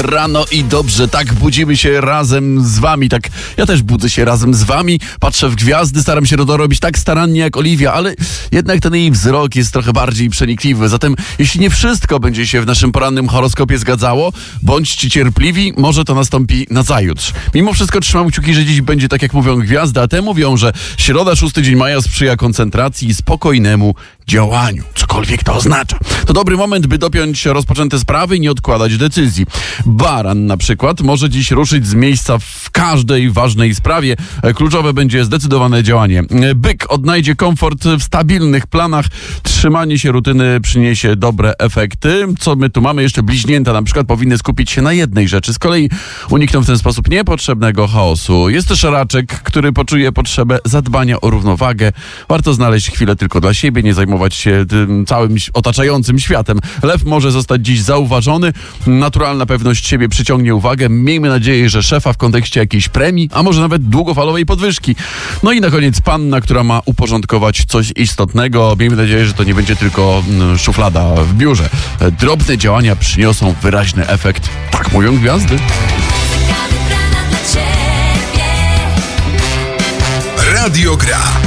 rano i dobrze, tak budzimy się razem z wami, tak ja też budzę się razem z wami, patrzę w gwiazdy, staram się to robić tak starannie jak Oliwia, ale jednak ten jej wzrok jest trochę bardziej przenikliwy, zatem jeśli nie wszystko będzie się w naszym porannym horoskopie zgadzało, bądźcie cierpliwi, może to nastąpi nazajutrz. Mimo wszystko trzymam kciuki, że dziś będzie tak jak mówią gwiazdy, a te mówią, że środa, 6 dzień maja sprzyja koncentracji i spokojnemu działaniu, cokolwiek to oznacza. To dobry moment, by dopiąć rozpoczęte sprawy i nie odkładać decyzji. Baran na przykład może dziś ruszyć z miejsca w każdej ważnej sprawie. Kluczowe będzie zdecydowane działanie. Byk odnajdzie komfort w stabilnych planach. Trzymanie się rutyny przyniesie dobre efekty. Co my tu mamy? Jeszcze bliźnięta na przykład powinny skupić się na jednej rzeczy. Z kolei unikną w ten sposób niepotrzebnego chaosu. Jest też raczek, który poczuje potrzebę zadbania o równowagę. Warto znaleźć chwilę tylko dla siebie, nie zajmować się tym całym otaczającym światem. Lew może zostać dziś zauważony. Naturalna pewność siebie przyciągnie uwagę. Miejmy nadzieję, że szefa w kontekście jakiejś premii, a może nawet długofalowej podwyżki. No i na koniec panna, która ma uporządkować coś istotnego. Miejmy nadzieję, że to nie będzie tylko szuflada w biurze. Drobne działania przyniosą wyraźny efekt. Tak mówią gwiazdy. Radio Gra.